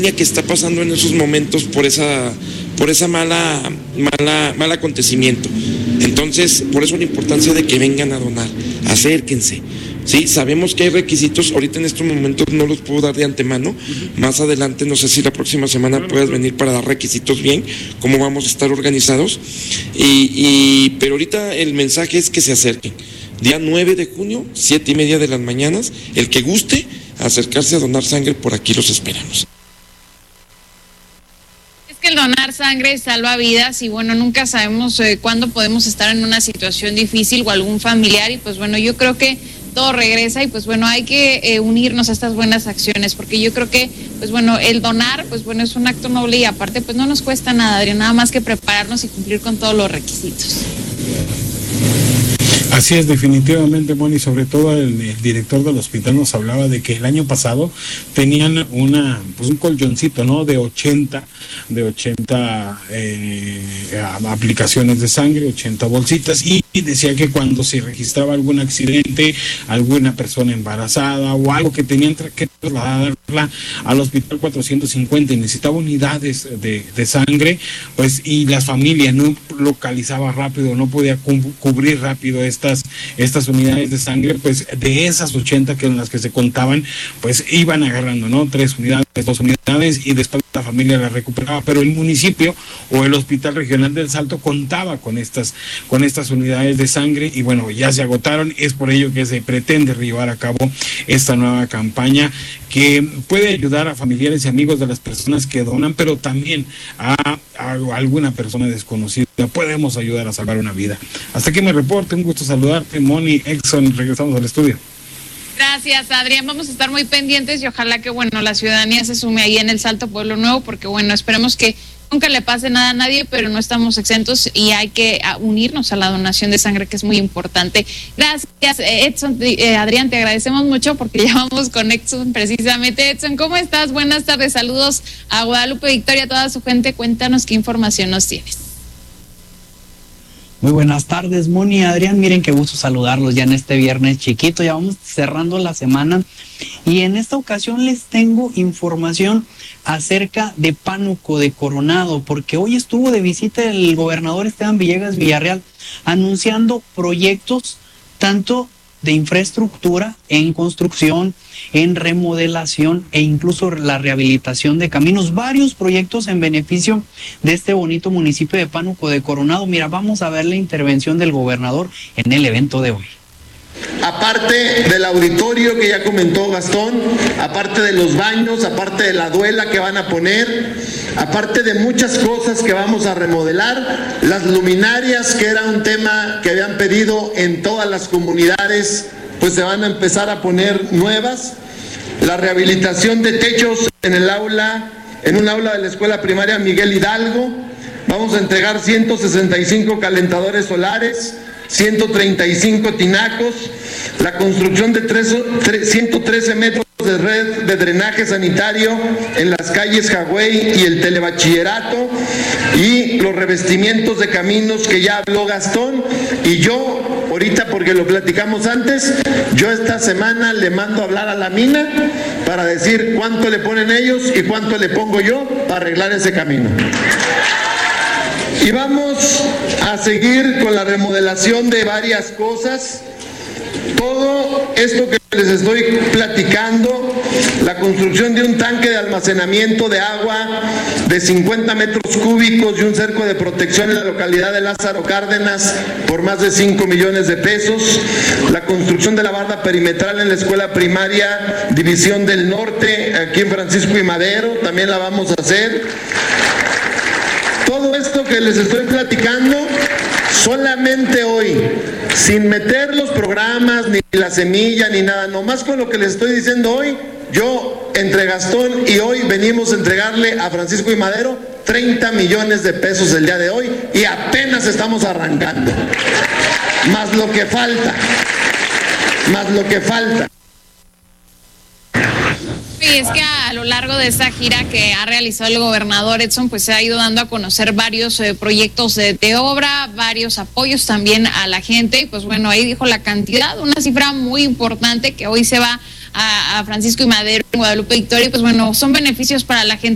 que está pasando en esos momentos por esa mal acontecimiento. Entonces, por eso la importancia de que vengan a donar, acérquense. Sí, sabemos que hay requisitos, ahorita en estos momentos no los puedo dar de antemano, más adelante no sé si la próxima semana puedas venir para dar requisitos bien, cómo vamos a estar organizados, pero ahorita el mensaje es que se acerquen. Día 9 de junio, 7:30 de las mañanas, el que guste acercarse a donar sangre, por aquí los esperamos. Que el donar sangre salva vidas y bueno, nunca sabemos cuándo podemos estar en una situación difícil o algún familiar y pues bueno, yo creo que todo regresa y pues bueno, hay que unirnos a estas buenas acciones porque yo creo que pues bueno, el donar pues bueno, es un acto noble y aparte pues no nos cuesta nada, Adrián, nada más que prepararnos y cumplir con todos los requisitos. Así es, definitivamente, Moni, sobre todo el director del hospital nos hablaba de que el año pasado tenían un colchoncito, ¿no? De 80 aplicaciones de sangre, 80 bolsitas, y decía que cuando se registraba algún accidente, alguna persona embarazada o algo que tenían que trasladarla al hospital 450 y necesitaba unidades de sangre, pues, y la familia no localizaba rápido, no podía cubrir rápido estas unidades de sangre, pues de esas 80 que eran las que se contaban, pues iban agarrando, ¿no? 3 unidades, 2 unidades y después la familia las recuperaba, pero el municipio o el Hospital Regional del Salto contaba con estas unidades de sangre y bueno, ya se agotaron, es por ello que se pretende llevar a cabo esta nueva campaña que puede ayudar a familiares y amigos de las personas que donan, pero también a alguna persona desconocida. Podemos ayudar a salvar una vida. Hasta aquí me reporte, un gusto saludarte, Moni, Exxon, regresamos al estudio. Gracias, Adrián. Vamos a estar muy pendientes y ojalá que, bueno, la ciudadanía se sume ahí en el Salto Pueblo Nuevo, porque, bueno, esperemos que nunca le pase nada a nadie, pero no estamos exentos y hay que unirnos a la donación de sangre, que es muy importante. Gracias, Edson. Adrián, te agradecemos mucho porque ya vamos con Edson precisamente. Edson, ¿cómo estás? Buenas tardes. Saludos a Guadalupe Victoria, a toda su gente. Cuéntanos qué información nos tienes. Muy buenas tardes, Moni, Adrián, miren qué gusto saludarlos ya en este viernes chiquito, ya vamos cerrando la semana y en esta ocasión les tengo información acerca de Pánuco de Coronado, porque hoy estuvo de visita el gobernador Esteban Villegas Villarreal anunciando proyectos tanto de infraestructura, en construcción, en remodelación e incluso la rehabilitación de caminos, varios proyectos en beneficio de este bonito municipio de Pánuco de Coronado. Mira, vamos a ver la intervención del gobernador en el evento de hoy. Aparte del auditorio que ya comentó Gastón, aparte de los baños, aparte de la duela que van a poner, aparte de muchas cosas que vamos a remodelar, las luminarias, que era un tema que habían pedido en todas las comunidades, pues se van a empezar a poner nuevas, la rehabilitación de techos en un aula de la escuela primaria Miguel Hidalgo, vamos a entregar 165 calentadores solares, 135 tinacos, la construcción de 113 metros de red de drenaje sanitario en las calles Jagüey y el telebachillerato y los revestimientos de caminos que ya habló Gastón. Y yo, ahorita porque lo platicamos antes, yo esta semana le mando a hablar a la mina para decir cuánto le ponen ellos y cuánto le pongo yo para arreglar ese camino. Y vamos a seguir con la remodelación de varias cosas. Todo esto que les estoy platicando, la construcción de un tanque de almacenamiento de agua de 50 metros cúbicos y un cerco de protección en la localidad de Lázaro Cárdenas por más de 5 millones de pesos, la construcción de la barda perimetral en la escuela primaria División del Norte, aquí en Francisco y Madero, también la vamos a hacer. Todo esto que les estoy platicando, solamente hoy, sin meter los programas, ni la semilla, ni nada, nomás con lo que les estoy diciendo hoy, yo, entre Gastón y hoy, venimos a entregarle a Francisco y Madero 30 millones de pesos el día de hoy y apenas estamos arrancando. Más lo que falta. Y es que a lo largo de esta gira que ha realizado el gobernador Edson, pues se ha ido dando a conocer varios proyectos de obra, varios apoyos también a la gente, y pues bueno, ahí dijo la cantidad, una cifra muy importante que hoy se va a Francisco y Madero, en Guadalupe Victoria, y pues bueno, son beneficios para la gente.